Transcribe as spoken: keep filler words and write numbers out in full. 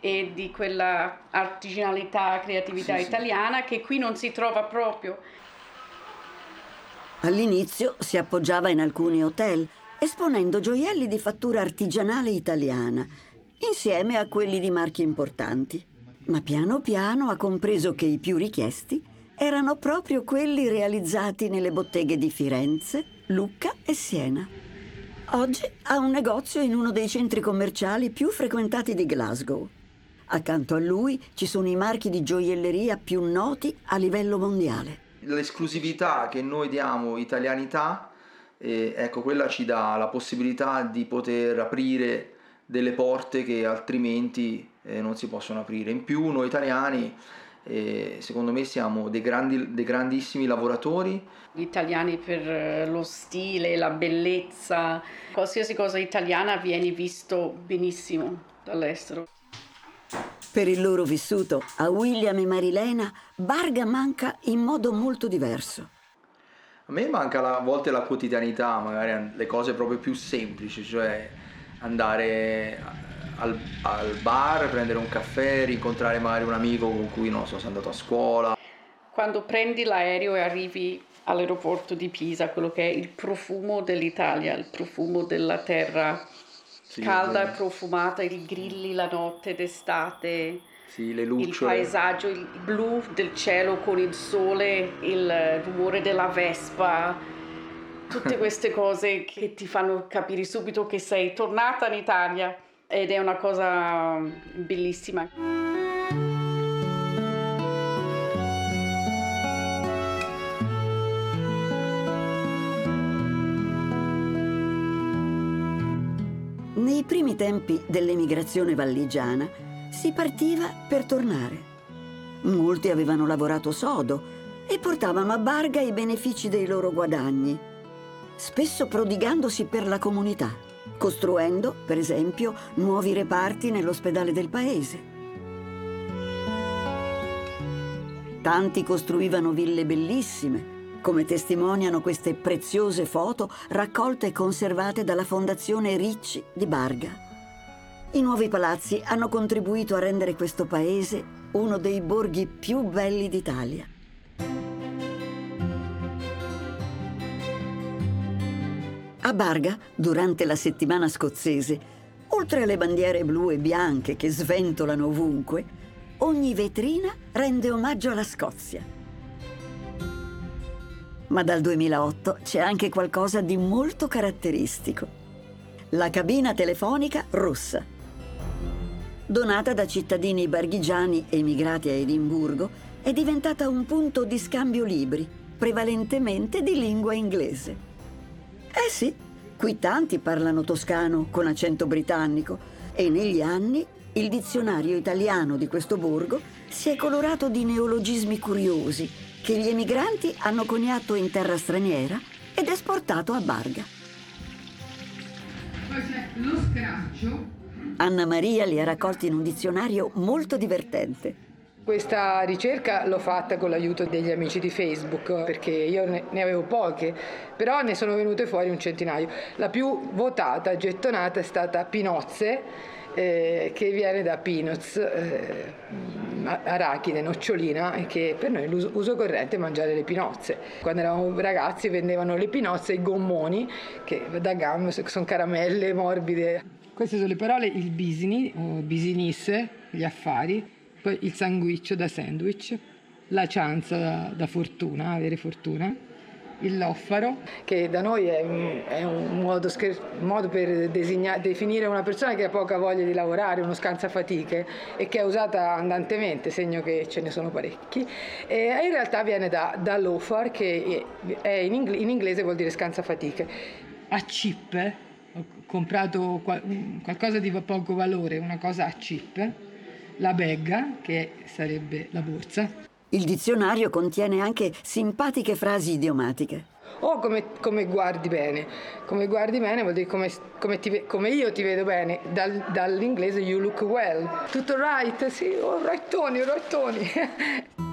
e di quella artigianalità, creatività sì, italiana che qui non si trova proprio. All'inizio si appoggiava in alcuni hotel, esponendo gioielli di fattura artigianale italiana, insieme a quelli di marchi importanti. Ma piano piano ha compreso che i più richiesti erano proprio quelli realizzati nelle botteghe di Firenze, Lucca e Siena. Oggi ha un negozio in uno dei centri commerciali più frequentati di Glasgow. Accanto a lui ci sono i marchi di gioielleria più noti a livello mondiale. L'esclusività che noi diamo, italianità, eh, ecco, quella ci dà la possibilità di poter aprire delle porte che altrimenti eh, non si possono aprire. In più noi italiani, eh, secondo me, siamo dei, grandi, dei grandissimi lavoratori. Gli italiani per lo stile, la bellezza, qualsiasi cosa italiana viene visto benissimo dall'estero. Per il loro vissuto, a William e Marilena, Barga manca in modo molto diverso. A me manca a volte la quotidianità, magari le cose proprio più semplici, cioè andare al, al bar, prendere un caffè, rincontrare magari un amico con cui, non so, sono andato a scuola. Quando prendi l'aereo e arrivi all'aeroporto di Pisa, quello che è il profumo dell'Italia, il profumo della terra, sì, calda e profumata, i grilli la notte d'estate, sì, le il paesaggio, il blu del cielo con il sole, il rumore della vespa, tutte queste cose che ti fanno capire subito che sei tornata in Italia ed è una cosa bellissima. Nei primi tempi dell'emigrazione valligiana si partiva per tornare. Molti avevano lavorato sodo e portavano a Barga i benefici dei loro guadagni, spesso prodigandosi per la comunità, costruendo, per esempio, nuovi reparti nell'ospedale del paese. Tanti costruivano ville bellissime, come testimoniano queste preziose foto raccolte e conservate dalla Fondazione Ricci di Barga. I nuovi palazzi hanno contribuito a rendere questo paese uno dei borghi più belli d'Italia. A Barga, durante la settimana scozzese, oltre alle bandiere blu e bianche che sventolano ovunque, ogni vetrina rende omaggio alla Scozia. Ma dal duemilaotto c'è anche qualcosa di molto caratteristico. La cabina telefonica rossa. Donata da cittadini barghigiani emigrati a Edimburgo, è diventata un punto di scambio libri, prevalentemente di lingua inglese. Eh sì, qui tanti parlano toscano con accento britannico e negli anni il dizionario italiano di questo borgo si è colorato di neologismi curiosi che gli emigranti hanno coniato in terra straniera ed esportato a Barga. Poi c'è lo scraccio. Anna Maria li ha raccolti in un dizionario molto divertente. Questa ricerca l'ho fatta con l'aiuto degli amici di Facebook, perché io ne, ne avevo poche, però ne sono venute fuori un centinaio. La più votata, gettonata, è stata Pinozze, eh, che viene da peanuts, eh, arachide, nocciolina, che per noi l'uso corrente è mangiare le pinozze. Quando eravamo ragazzi vendevano le pinozze e i gommoni, che da gum sono caramelle morbide. Queste sono le parole: il business o business, gli affari, poi il sanguiccio da sandwich, la cianza da, da fortuna, avere fortuna, il loffaro, che da noi è, è un modo, scher- modo per designa- definire una persona che ha poca voglia di lavorare, uno scansafatiche, e che è usata andantemente, segno che ce ne sono parecchi. E in realtà viene da, da loafar, che è in, ingl- in inglese vuol dire scansafatiche. A chip, ho comprato qual- qualcosa di poco valore, una cosa a chip, la begga, che sarebbe la borsa. Il dizionario contiene anche simpatiche frasi idiomatiche. O come, come guardi bene. Come guardi bene vuol dire come, come, ti, come io ti vedo bene, Dal, dall'inglese you look well. Tutto right? Sì, oh, rightoni, rightoni.